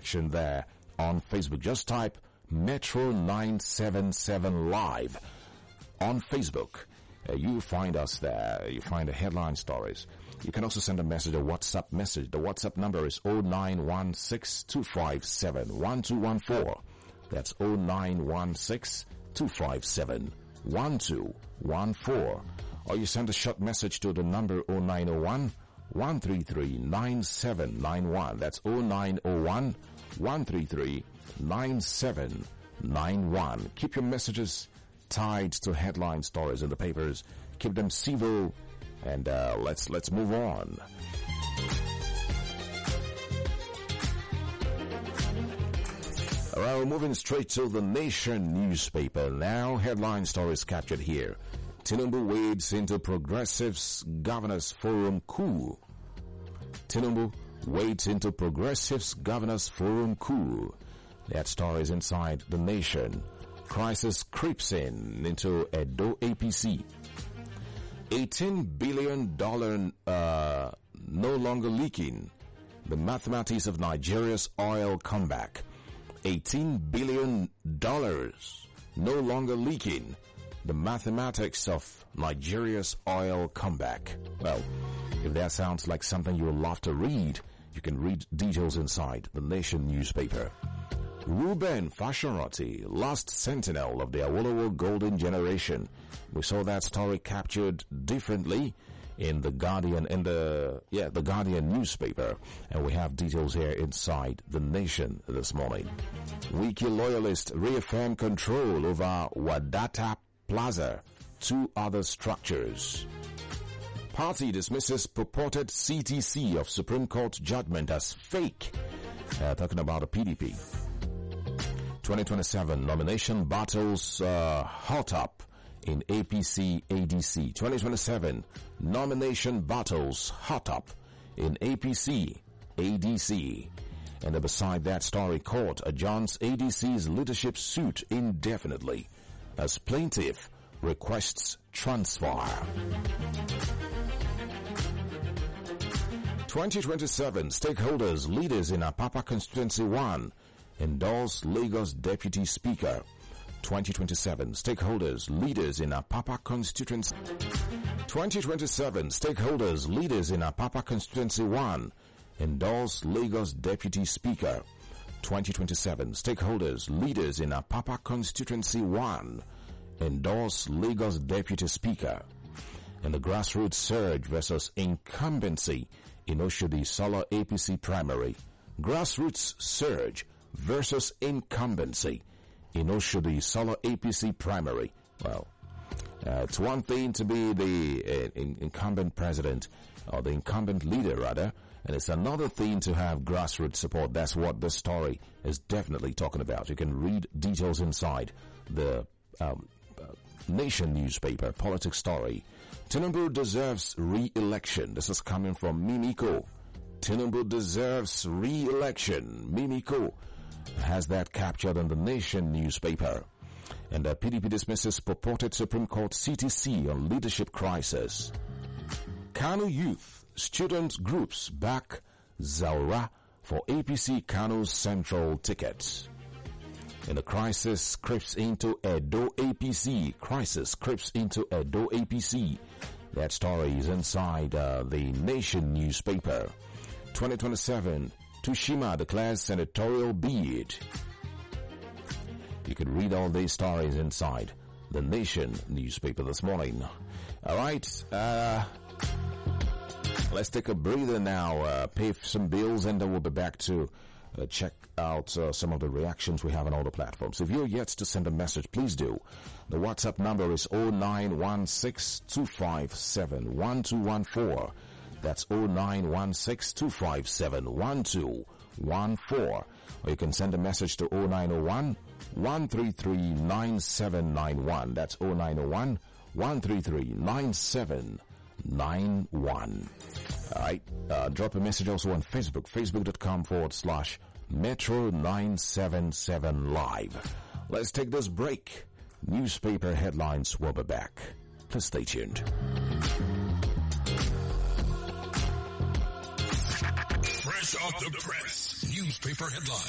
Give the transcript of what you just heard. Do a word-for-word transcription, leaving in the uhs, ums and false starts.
section there on Facebook. Just type Metro nine seven seven Live on Facebook. Uh, you find us there. You find the headline stories. You can also send a message, a WhatsApp message. The WhatsApp number is zero nine one six two five seven one two one four. That's zero nine one six two five seven one two one four. Or you send a short message to the number zero nine zero one one three three nine seven nine one. That's zero nine zero one one three three nine seven nine one. Keep your messages tied to headline stories in the papers. Keep them civil, and uh, let's let's move on. All right, we're moving straight to the Nation newspaper now. Headline stories captured here. Tinubu wades into Progressives Governors Forum coup. Tinubu wades into Progressives Governors Forum coup. That story is inside the Nation. Crisis creeps in into Edo A P C. eighteen billion dollars uh, no longer leaking. The mathematics of Nigeria's oil comeback. eighteen billion dollars no longer leaking. The mathematics of Nigeria's oil comeback. Well, if that sounds like something you will love to read, you can read details inside the Nation newspaper. Ruben Fashoranti, last sentinel of the Awolowo golden generation. We saw that story captured differently in the Guardian, in the, yeah, the Guardian newspaper. And we have details here inside the Nation this morning. Wiki loyalists reaffirm control over Wadata Plaza, two other structures. Party dismisses purported C T C of Supreme Court judgment as fake. Uh, talking about the P D P. twenty twenty-seven nomination battles uh, hot up in A P C A D C. twenty twenty-seven nomination battles hot up in A P C A D C. And beside that story, court adjourns A D C's leadership suit indefinitely as plaintiff requests transfer. twenty twenty-seven stakeholders, leaders in Apapa Constituency one endorse Lagos Deputy Speaker. twenty twenty-seven stakeholders, leaders in Apapa Constituency. twenty twenty-seven stakeholders, leaders in Apapa Constituency one endorse Lagos Deputy Speaker. twenty twenty-seven stakeholders, leaders in Apapa Constituency one endorse Lagos Deputy Speaker. And the grassroots surge versus incumbency in Oshodi Solo A P C primary. Grassroots surge versus incumbency in Oshodi Solo A P C primary. Well, uh, it's one thing to be the uh, in, incumbent president, or the incumbent leader rather, and it's another thing to have grassroots support. That's what this story is definitely talking about. You can read details inside the um, uh, Nation newspaper, politics story. Tinubu deserves re-election. This is coming from Mimiko. Tinubu deserves re-election. Mimiko has that captured in the Nation newspaper. And the P D P dismisses purported Supreme Court C T C on leadership crisis. Kano youth, student groups back Zaura for A P C Kano's central ticket. And the crisis creeps into Edo A P C. Crisis creeps into Edo A P C. That story is inside uh, the Nation newspaper. twenty twenty-seven, Tushima declares senatorial bid. You can read all these stories inside the Nation newspaper this morning. All right, uh, let's take a breather now, uh, pay some bills, and then we'll be back to uh, check out uh, some of the reactions we have on all the platforms. If you're yet to send a message, please do. The WhatsApp number is zero nine one six two five seven one two one four. That's zero nine one six two five seven one two one four. Or you can send a message to zero nine zero one one three three nine seven nine one. That's zero nine zero one one three three nine seven nine one. Alright, uh, drop a message also on Facebook, facebook.com forward slash Metro nine seven seven Live. Let's take this break. Newspaper headlines will be back. Please stay tuned. Fresh off the press, newspaper headlines.